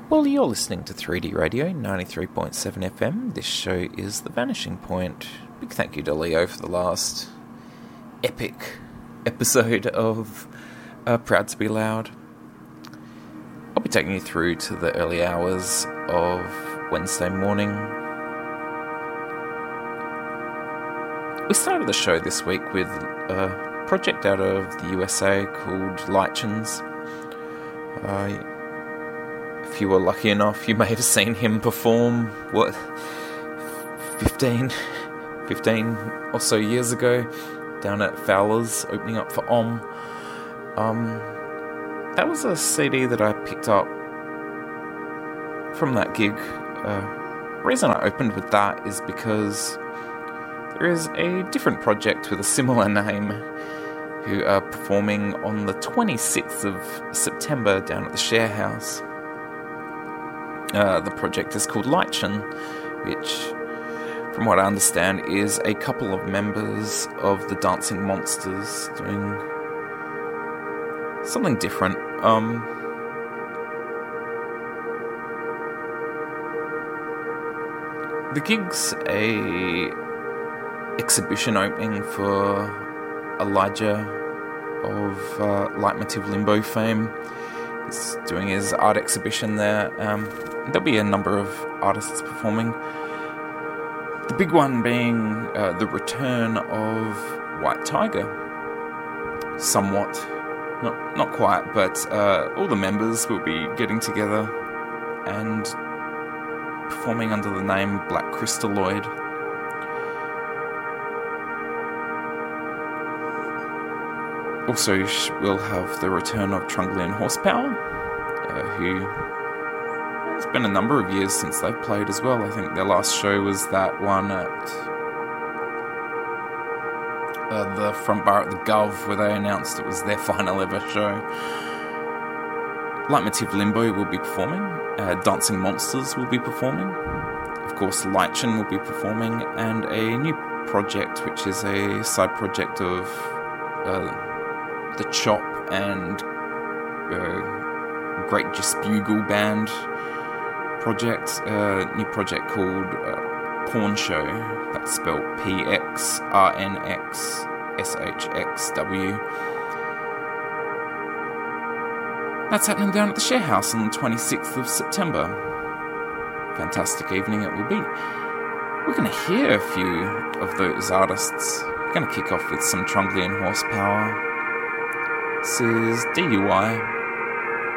Well, you're listening to 3D Radio 93.7 FM. This show is The Vanishing Point. Big thank you to Leo for the last epic episode of Proud to Be Loud. I'll be taking you through to the early hours of Wednesday morning. We started the show this week with a project out of the USA called Lichens. If you were lucky enough, you may have seen him perform, 15 or so years ago, down at Fowler's, opening up for Om. That was a CD that I picked up from that gig. The reason I opened with that is because there is a different project with a similar name who are performing on the 26th of September down at the Share House. The project is called Lichen, which, from what I understand, is a couple of members of the Dancing Monsters doing something different. The gig's a exhibition opening for Elijah of Leitmotiv Limbo fame. He's doing his art exhibition there. There'll be a number of artists performing. The big one being the return of White Tiger. Somewhat. Not quite, but all the members will be getting together and performing under the name Black Crystalloid. Also, we'll have the return of Trunglian Horsepower, who... It's been a number of years since they've played as well. I think their last show was that one at the front bar at the Gov, where they announced it was their final ever show. Leitmotiv Limbo will be performing. Dancing Monsters will be performing. Of course, Lichen will be performing. And a new project, which is a side project of the Chop and Great Jesbugle Band project, new project called Porn Show. That's spelled PXRNXSHXW. That's happening down at the Share House on the 26th of September. Fantastic evening it will be. We're going to hear a few of those artists. We're going to kick off with some Trunglian Horsepower. This is DUI.